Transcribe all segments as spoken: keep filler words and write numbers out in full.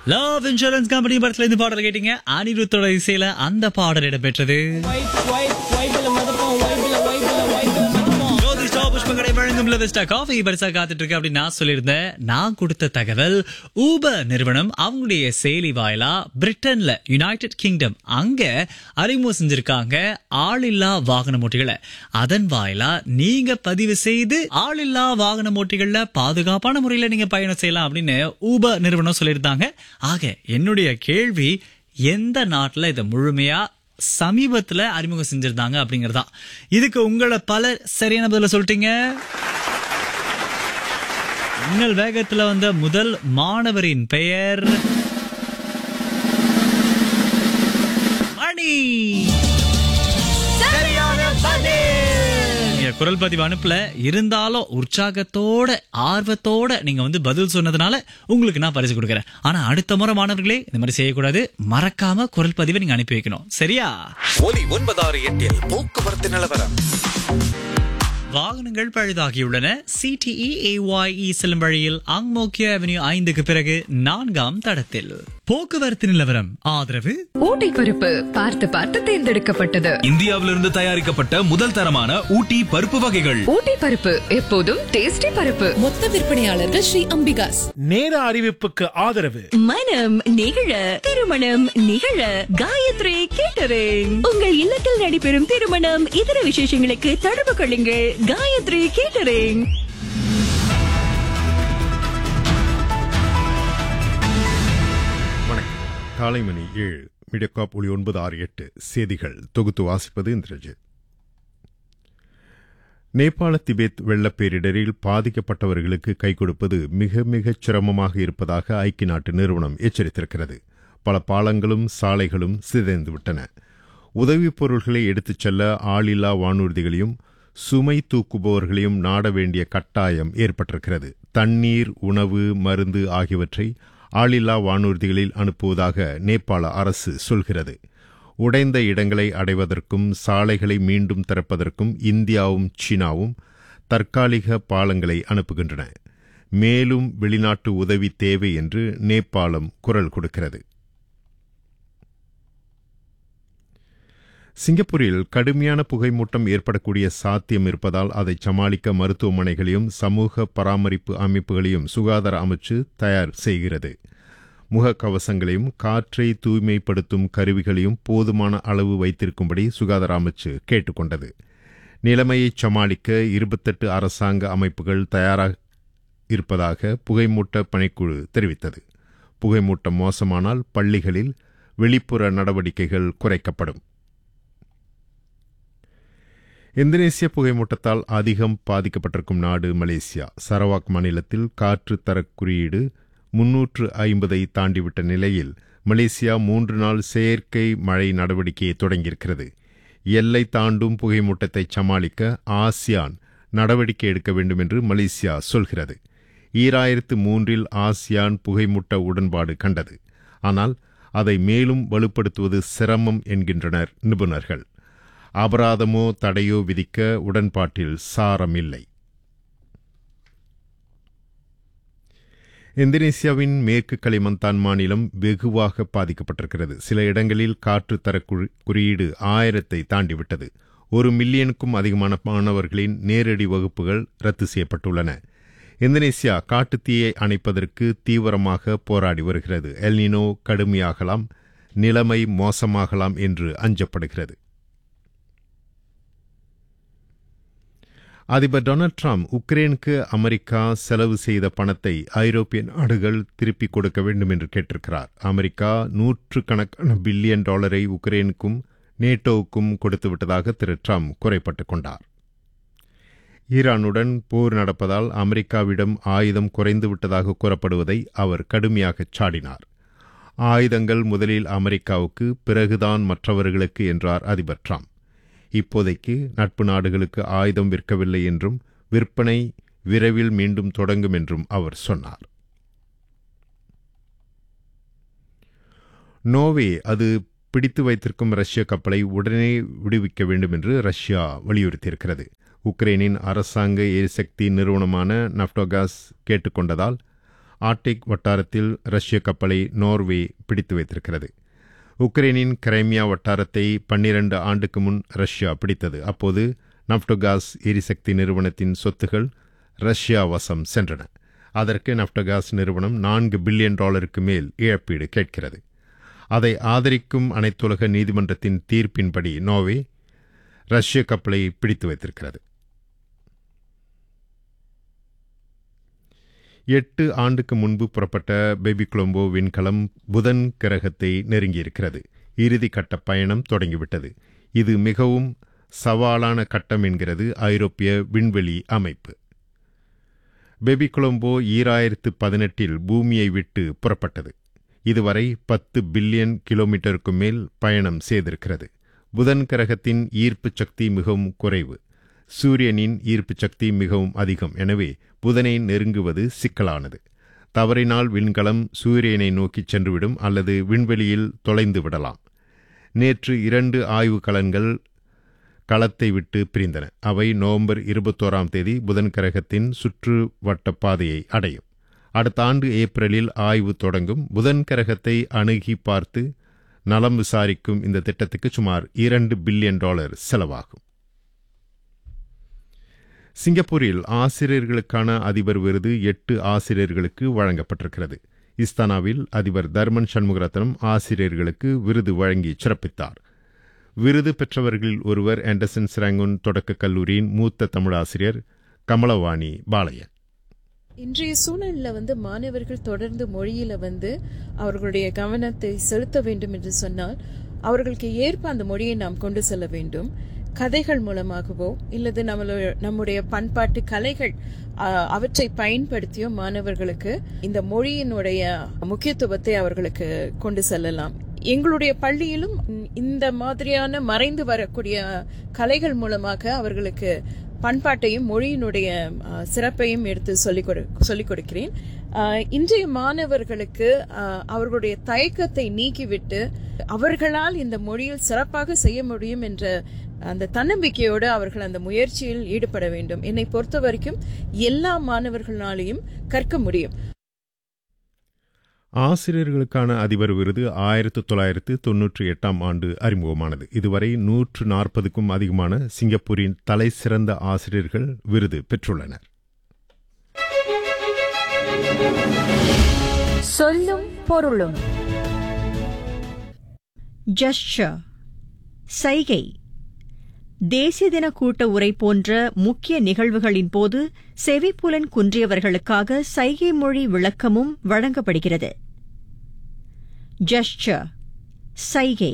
Love insurance company படத்துல இருந்து பாடல் கேட்டீங்க. அனிருத்தோட இசையில அந்த பாடல் இடம்பெற்றது. புஷ்பங்களை வழங்கும் லெவஸ்டா காஃபி பரிசா காத்துட்டு இருக்கு அப்படின்னு நான் சொல்லியிருந்தேன். நான் கொடுத்த தகவல், ஊபர் நிறுவனம் அவங்களுடைய செயலி வாயிலா பிரிட்டன்ல யுனைடெட் கிங்டம் அங்க அறிமுகம் செஞ்சிருக்காங்க ஆளில்லா வாகன ஓட்டிகளை. அதன் வாயிலா நீங்க பதிவு செய்து ஆளில்லா வாகன ஓட்டிகள்ல பாதுகாப்பான முறையில நீங்க பயணம் செய்யலாம் அப்படின்னு ஊபர் நிறுவனம் சொல்லியிருந்தாங்க. ஆக என்னுடைய கேள்வி, எந்த நாட்டுல இதை முழுமையா சமீபத்துல அறிமுகம் செஞ்சிருந்தாங்க அப்படிங்கறதா. இதுக்கு உங்களை பல சரியான பதில சொல்லிட்டீங்க. உங்கள் வேகத்துல வந்த முதல் மாணவரின் பெயர் மணி. குரல் பதிவு அனுப்பல, இருந்தாலும் உற்சாகத்தோட ஆர்வத்தோட நீங்க வந்து பதில் சொன்னதுனால உங்களுக்கு நான் பரிசு கொடுக்கறேன். ஆனா அடுத்த முறை மாணவர்களே இந்த மாதிரி செய்யக்கூடாது. மறக்காம குரல் பதிவை நீங்க அனுப்பி வைக்கணும், சரியா? ஒலி ஒன்பதாறு எட்டில் போக்குவரத்து நிலவரம். வாகனங்கள் பழுதாகியுள்ளன. சிடிஇ செல்லும் வழியில் அங்மோக்கிய அவென்யூ ஐந்துக்கு பிறகு நான்காம் தடத்தில். போக்குவரத்து நிலவரம் ஆதரவு ஊட்டி பருப்பு பார்த்து பார்த்து தேர்ந்தெடுக்கப்பட்டது. இந்தியாவிலிருந்து தயாரிக்கப்பட்ட முதல் தரமான ஊட்டி பருப்பு வகைகள். ஊட்டி பருப்பு எப்போதும் டேஸ்டி பருப்பு. மொத்த விற்பனையாளர்கள் ஸ்ரீ அம்பிகாஸ். நேர அறிவிப்புக்கு ஆதரவு மனம் நிகழ திருமணம் நிகழ காயத்ரி கேட்டரிங். உங்கள் இல்லத்தில் நடைபெறும் திருமணம் இதர விசேஷங்களுக்கு தொடர்பு கொள்ளுங்கள் காயத்ரி கேட்டரிங். வணக்கம். காலை மணி ஏழு. மீடியாகாப் ஒளி ஒன்பது ஆறு எட்டு செய்திகள் தொகுத்து வாசிப்பது இந்திரஜித். நேபாள திபெத் வெள்ளப்பேரிடரில் பாதிக்கப்பட்டவர்களுக்கு கை கொடுப்பது மிக மிக சிரமமாக இருப்பதாக ஐக்கிய நாட்டு நிறுவனம் எச்சரித்திருக்கிறது. பல பாலங்களும் சாலைகளும் சிதைந்துவிட்டன. உதவிப் பொருள்களை எடுத்துச் செல்ல ஆளில்லா வானூர்திகளையும் சுமை தூக்குபவர்களையும் நாட வேண்டிய கட்டாயம் ஏற்பட்டிருக்கிறது. தண்ணீர், உணவு, மருந்து ஆகியவற்றை ஆளில்லா வானூர்திகளில் அனுப்புவதாக நேபாள அரசு சொல்கிறது. உடைந்த இடங்களை அடைவதற்கும் சாலைகளை மீண்டும் திறப்பதற்கும் இந்தியாவும் சீனாவும் தற்காலிக பாலங்களை அனுப்புகின்றன. மேலும் வெளிநாட்டு உதவி தேவை என்று நேபாளம் குரல் கொடுக்கிறது. சிங்கப்பூரில் கடுமையான புகைமூட்டம் ஏற்படக்கூடிய சாத்தியம் இருப்பதால் அதை சமாளிக்க மருத்துவமனைகளையும் சமூக பராமரிப்பு அமைப்புகளையும் சுகாதார அமைச்சு தயார் செய்கிறது. முகக்கவசங்களையும் காற்றை தூய்மைப்படுத்தும் கருவிகளையும் போதுமான அளவு வைத்திருக்கும்படி சுகாதார அமைச்சு கேட்டுக்கொண்டது. நிலைமையை சமாளிக்க இருபத்தெட்டு அரசாங்க அமைப்புகள் தயாராக இருப்பதாக புகைமூட்ட பணிக்குழு தெரிவித்தது. புகைமூட்டம் மோசமானால் பள்ளிகளில் வெளிப்புற நடவடிக்கைகள் குறைக்கப்படும். இந்தோனேசிய புகைமூட்டத்தால் அதிகம் பாதிக்கப்பட்டிருக்கும் நாடு மலேசியா. சரவாக் மாநிலத்தில் காற்று தர குறியீடு முன்னூற்று ஐம்பதை தாண்டிவிட்ட நிலையில் மலேசியா மூன்று நாள் செயற்கை மழை நடவடிக்கையை தொடங்கியிருக்கிறது. எல்லை தாண்டும் புகைமூட்டத்தை சமாளிக்க ஆசியான் நடவடிக்கை எடுக்க வேண்டும் என்று மலேசியா சொல்கிறது. ஈராயிரத்து மூன்றில் ஆசியான் புகைமூட்ட உடன்பாடு கண்டது. ஆனால் அதை மேலும் வலுப்படுத்துவது சிரமம் என்கின்றனர் நிபுணர்கள். அபராதமோ தடையோ விதிக்க உடன்பாட்டில் சாரமில்லை. இந்தோனேசியாவின் மேற்கு களிமந்தான் மாநிலம் வெகுவாக பாதிக்கப்பட்டிருக்கிறது. சில இடங்களில் காற்று தர குறியீடு ஆயிரத்தை தாண்டிவிட்டது. ஒரு மில்லியனுக்கும் அதிகமான மாணவர்களின் நேரடி வகுப்புகள் ரத்து செய்யப்பட்டுள்ளன. இந்தோனேசியா காட்டுத்தீயை அணைப்பதற்கு தீவிரமாக போராடி வருகிறது. எல்னினோ கடுமையாகலாம், நிலைமை மோசமாகலாம் என்று அஞ்சப்படுகிறது. அதிபர் டொனால்ட் ட்ரம்ப் உக்ரைனுக்கு அமெரிக்கா செலவு செய்த பணத்தை ஐரோப்பிய நாடுகள் திருப்பிக் கொடுக்க வேண்டும் என்று கேட்டிருக்கிறார். அமெரிக்கா நூற்றுக்கணக்கான பில்லியன் டாலரை உக்ரைனுக்கும் நேட்டோவுக்கும் கொடுத்துவிட்டதாக திரு ட்ரம்ப் குறைப்பட்டுக் கொண்டார். ஈரானுடன் போர் நடப்பதால் அமெரிக்காவிடம் ஆயுதம் குறைந்துவிட்டதாக கூறப்படுவதை அவர் கடுமையாக சாடினார். ஆயுதங்கள் முதலில் அமெரிக்காவுக்கு, பிறகுதான் மற்றவர்களுக்கு என்றார் அதிபர் ட்ரம்ப். இப்போதைக்கு நட்பு நாடுகளுக்கு ஆயுதம் விற்கவில்லை என்றும் விற்பனை விரைவில் மீண்டும் தொடங்கும் என்றும் அவர் சொன்னார். நோர்வே அது பிடித்து வைத்திருக்கும் ரஷ்ய கப்பலை உடனே விடுவிக்க வேண்டும் என்று ரஷ்யா வலியுறுத்தியிருக்கிறது. உக்ரைனின் அரசாங்க எரிசக்தி நிறுவனமான நப்டோகாஸ் கேட்டுக்கொண்டதால் ஆர்டிக் வட்டாரத்தில் ரஷ்ய கப்பலை நோர்வே பிடித்து வைத்திருக்கிறது. உக்ரைனின் கிரைமியா வட்டாரத்தை பன்னிரண்டு ஆண்டுக்கு முன் ரஷ்யா பிடித்தது. அப்போது நப்டோகாஸ் எரிசக்தி நிறுவனத்தின் சொத்துகள் ரஷ்யா வசம் சென்றன. அதற்கு நப்டோகாஸ் நிறுவனம் நான்கு பில்லியன் டாலருக்கு மேல் இழப்பீடு கேட்கிறது. அதை ஆதரிக்கும் அனைத்துலக நீதிமன்றத்தின் தீர்ப்பின்படி நோர்வே ரஷ்ய கப்பலை பிடித்து வைத்திருக்கிறது. எட்டு ஆண்டுக்கு முன்பு புறப்பட்ட பேபி கொலம்போ விண்கலம் புதன் கிரகத்தை நெருங்கியிருக்கிறது. இறுதி கட்ட பயணம் தொடங்கிவிட்டது. இது மிகவும் சவாலான கட்டம் என்கிறது ஐரோப்பிய விண்வெளி அமைப்பு. பேபி கொலம்போ ஈராயிரத்து பதினெட்டில் பூமியை விட்டு புறப்பட்டது. இதுவரை பத்து பில்லியன் கிலோமீட்டருக்கு மேல் பயணம் செய்திருக்கிறது. புதன் கிரகத்தின் ஈர்ப்பு சக்தி மிகவும் குறைவு, சூரியனின் ஈர்ப்பு சக்தி மிகவும் அதிகம். எனவே புதனை நெருங்குவது சிக்கலானது. தவறினால் விண்கலம் சூரியனை நோக்கி சென்றுவிடும் அல்லது விண்வெளியில் தொலைந்து விடலாம். நேற்று இரண்டு ஆய்வு கலன்கள் களத்தை விட்டு பிரிந்தன. அவை நவம்பர் இருபத்தோராம் தேதி புதன் கிரகத்தின் சுற்று வட்ட பாதையை அடையும். அடுத்த ஆண்டு ஏப்ரலில் ஆய்வு தொடங்கும். புதன் கிரகத்தை அணுகி பார்த்து நலம் விசாரிக்கும் இந்த திட்டத்துக்கு சுமார் இரண்டு பில்லியன் டாலர் செலவாகும். சிங்கப்பூரில் ஆசிரியர்களுக்கான அதிபர் விருது எட்டு ஆசிரியர்களுக்கு வழங்கப்பட்டிருக்கிறது. இஸ்தானாவில் அதிபர் தர்மன் சண்முகரத்னம் ஆசிரியர்களுக்கு விருது வழங்கி சிறப்பித்தார். விருது பெற்றவர்களில் ஒருவர் ஆண்டர்சன் ஸ்ராங்கோன் தொடக்க கல்லூரியின் மூத்த தமிழாசிரியர் கமலவாணி பாளையன். இன்றைய சூழலில் வந்து மாணவர்கள் தொடர்ந்து மொழியில வந்து அவர்களுடைய கவனத்தை செலுத்த வேண்டும் என்று சொன்னால் அவர்களுக்கு ஏற்ப அந்த மொழியை நாம் கொண்டு செல்ல வேண்டும். கதைகள் மூலமாகவோ இல்லது நம்மளுடைய நம்முடைய பண்பாட்டு கலைகள் அவற்றை பயன்படுத்தியோ மாணவர்களுக்கு இந்த மொழியினுடைய முக்கியத்துவத்தை அவர்களுக்கு கொண்டு செல்லலாம். எங்களுடைய பள்ளியிலும் இந்த மாதிரியான மறைந்து வரக்கூடிய கலைகள் மூலமாக அவர்களுக்கு பண்பாட்டையும் மொழியினுடைய சிறப்பையும் எடுத்து சொல்லிக் கொடுக்கிறேன். இன்றைய மாணவர்களுக்கு அவர்களுடைய தயக்கத்தை நீக்கிவிட்டு அவர்களால் இந்த மொழியில் சிறப்பாக செய்ய முடியும் என்ற அந்த தன்னம்பிக்கையோடு அவர்கள் அந்த முயற்சியில் ஈடுபட வேண்டும். என்னை பொறுத்த வரைக்கும் எல்லா மாணவர்களாலையும் கற்க முடியும். ஆசிரியர்களுக்கான அதிபர் விருது ஆயிரத்து தொள்ளாயிரத்து தொன்னூற்றி எட்டாம் ஆண்டு அறிமுகமானது. இதுவரை நூற்று நாற்பதுக்கும் அதிகமான சிங்கப்பூரின் தலை சிறந்த ஆசிரியர்கள் விருது பெற்றுள்ளனர். சொல்லும் பொருளும். ஜெஸ்சர், சைகை. தேசிய தின கூட்ட உரை போன்ற முக்கிய நிகழ்வுகளின் போது செவிப்புலன் குன்றியவர்களுக்காக சைகை மொழி விளக்கமும் வழங்கப்படுகிறது. ஜெஸ்சர், சைகை.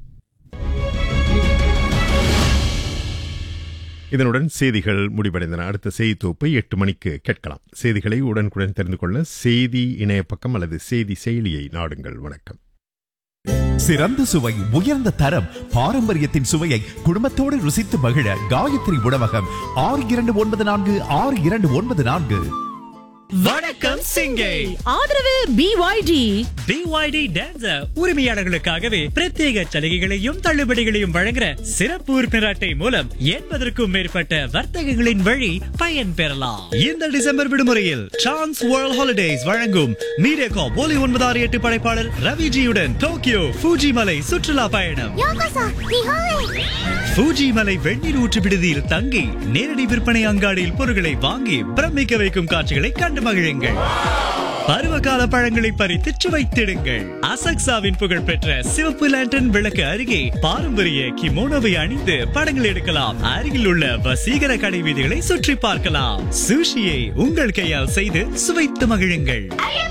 இதனுடன் செய்திகள் முடிவடைந்தன. அடுத்த செய்தி தொகுப்பை எட்டு மணிக்கு கேட்கலாம். செய்திகளை உடனுக்குடன் தெரிந்து கொள்ள செய்தி இணைய பக்கம் அல்லது செய்தி செயலியை நாடுங்கள். வணக்கம். சிறந்த சுவை, உயர்ந்த தரம், பாரம்பரியத்தின் சுவையை குடும்பத்தோடு ருசித்து மகிழ காயத்ரி உணவகம். ஆறு இரண்டு ஒன்பது நான்கு ஆறு இரண்டு ஒன்பது நான்கு. வணக்கம் சிங்கை. ஆதரவு பிஒய்டி. பிஒய்டி டான்சர் உரிமையாளர்களுக்காகவே பிரத்யேக சலுகைகளையும் தள்ளுபடிகளையும் வழங்குற சிறப்பு உறுப்பினர் அட்டை மூலம் எண்பதற்கும் மேற்பட்ட வர்த்தகங்களின் வழி பயன் பெறலாம். இந்த டிசம்பர் விடுமுறையில் சான்ஸ் வேர்ல்ட் ஹாலிடேஸ் வழங்கும் மீடியாகாப் ஒலி ஒன்பது ஆறு எட்டு படைப்பாளர் ரவிஜியுடன் டோக்கியோ ஃபூஜி மலை சுற்றுலா பயணம். ஃபூஜி மலை வெந்நீர் ஊற்று விடுதியில் தங்கி நேரடி விற்பனை அங்காடியில் பொருட்களை வாங்கி பிரமிக்க வைக்கும் காட்சிகளை கண்டு மகிழுங்கள். பருவகால பழங்களை பறித்து சுவைத்திடுங்கள். அசக்சாவின் புகழ்பெற்ற சிவப்பு லேண்டன் விளக்கு அருகே பாரம்பரிய கிமோனோவை அணிந்து படங்கள் எடுக்கலாம். அருகில் உள்ள வசீகர கடை வீதிகளை சுற்றி பார்க்கலாம். சுஷியை உங்கள் கையால் செய்து சுவைத்து மகிழுங்கள்.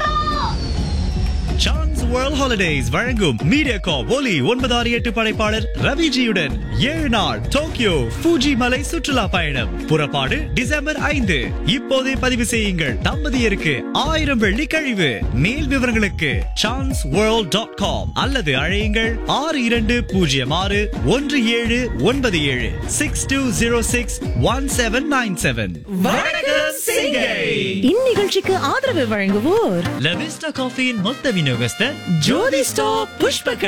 சான்ஸ் வேர்ல்ட் ஹாலிடேஸ் வழங்கும் மீடியாகாப் ஒலி ஒன்பது ஆறு எட்டு படைப்பாளர் ரவிஜியுடன் ஏழு நாள் டோக்கியோ ஃபூஜி மலை சுற்றுலா பயணம். புறப்பாடு டிசம்பர் ஐந்து. இப்போதே பதிவு செய்யுங்கள். தம்பதியருக்கு ஆயிரம் வெள்ளி கழிவு. மேல் விவரங்களுக்கு சான்ஸ் வேர்ல்ட் டாட் காம் அல்லது அழையுங்கள் ஆறு இரண்டு பூஜ்ஜியம் ஆறு ஒன்று ஏழு ஒன்பது ஏழு six two zero six one seven nine seven. இந்நிகழ்ச்சிக்கு ஆதரவு வழங்குவோர் லவிஸ்டா காஃபியின் மொத்த விநியோகஸ்தர் ஜோதி ஸ்டாப் புஷ்ப